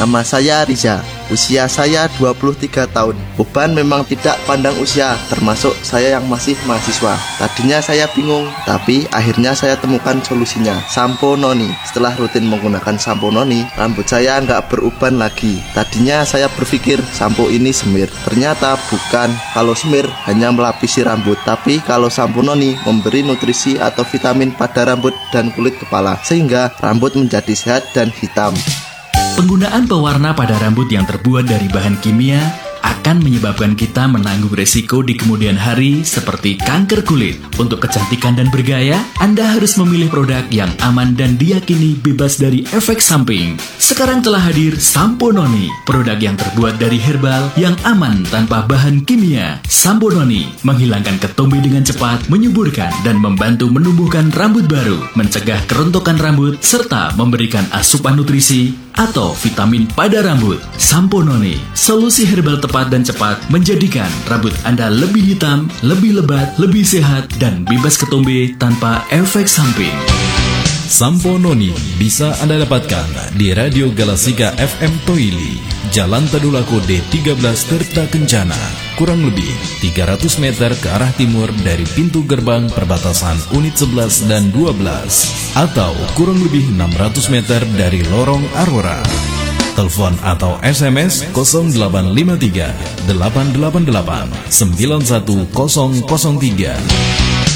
Nama saya Riza, usia saya 23 tahun. Beban memang tidak pandang usia, termasuk saya yang masih mahasiswa. Tadinya saya bingung, tapi akhirnya saya temukan solusinya, sampo noni. Setelah rutin menggunakan sampo noni, rambut saya nggak beruban lagi. Tadinya saya berpikir sampo ini semir, ternyata bukan. Kalau semir hanya melapisi rambut, tapi kalau sampo noni memberi nutrisi atau vitamin pada rambut dan kulit kepala, sehingga rambut menjadi sehat dan hitam. Penggunaan pewarna pada rambut yang terbuat dari bahan kimia akan menyebabkan kita menanggung resiko di kemudian hari seperti kanker kulit. Untuk kecantikan dan bergaya, Anda harus memilih produk yang aman dan diyakini bebas dari efek samping. Sekarang telah hadir Sampo Noni, produk yang terbuat dari herbal yang aman tanpa bahan kimia. Sampo Noni menghilangkan ketombe dengan cepat, menyuburkan dan membantu menumbuhkan rambut baru, mencegah kerontokan rambut, serta memberikan asupan nutrisi atau vitamin pada rambut. Sampo Noni, solusi herbal tepat dan cepat menjadikan rambut Anda lebih hitam, lebih lebat, lebih sehat, dan bebas ketombe tanpa efek samping. Sampo Noni bisa Anda dapatkan di Radio Galasika FM Toili, Jalan Tadulako D13 Tirta Kencana, kurang lebih 300 meter ke arah timur dari pintu gerbang perbatasan unit 11 dan 12, atau kurang lebih 600 meter dari lorong Aurora. Telepon atau SMS 0853 888 91003.